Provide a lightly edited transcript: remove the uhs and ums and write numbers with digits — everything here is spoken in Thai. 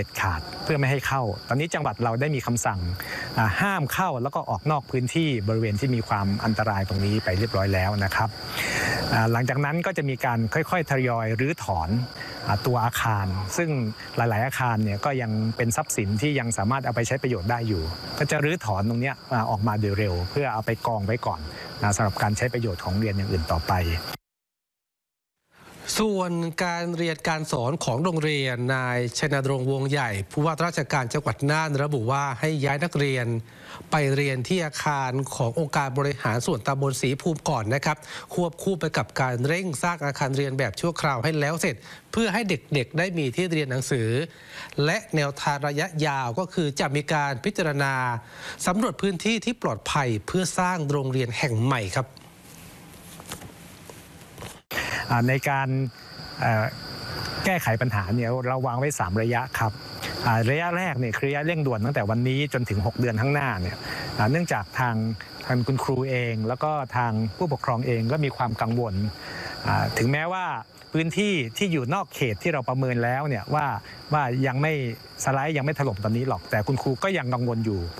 ด็ดขาดเพื่อไม่ให้เข้าตอนนี้จังหวัดเราได้มีคำสั่งห้ามเข้าแล้วก็ออกนอกพื้นที่บริเวณที่มีความอันตรายตรงนี้ไปเรียบร้อยแล้วนะครับหลังจากนั้นก็จะมีการค่อยๆทยอยรื้อถอนตัวอาคารซึ่งหลายๆอาคารเนี่ยก็ยังเป็นทรัพย์สินที่ยังสามารถเอาไปใช้ประโยชน์ได้อยู่ก็จะรื้อถอนตรงนี้ออกมาโดยเร็วเพื่อเอาไปกองไว้ก่อนสำหรับการใช้ประโยชน์ของเรียนอย่างอื่นต่อไปส่วนการเรียนการสอนของโรงเรียนนายชัยนรงค์วงใหญ่ผู้ว่าราชการจังหวัดน่านระบุว่าให้ย้ายนักเรียนไปเรียนที่อาคารขององค์การบริหารส่วนตำบลศรีภูมิก่อนนะครับควบคู่ไปกับการเร่งสร้างอาคารเรียนแบบชั่วคราวให้แล้วเสร็จเพื่อให้เด็กๆได้มีที่เรียนหนังสือและแนวทางระยะยาวก็คือจะมีการพิจารณาสำรวจพื้นที่ที่ปลอดภัยเพื่อสร้างโรงเรียนแห่งใหม่ครับในการแก้ไขปัญหาเนี่ยเราวางไว้3ระยะครับระยะแรกเนี่ยคือระยะเร่งด่วนตั้งแต่วันนี้จนถึง6เดือนข้างหน้าเนี่ยเนื่องจากทางคุณครูเองแล้วก็ทางผู้ปกครองเองก็มีความกังวลถึงแม้ว่าพื้นที่ที่อยู่นอกเขตที่เราประเมินแล้วเนี่ยว่ายังไม่สไลด์ยังไม่ถล่มตอนนี้หรอกแต่คุณครูก็ยังกังวลอยู่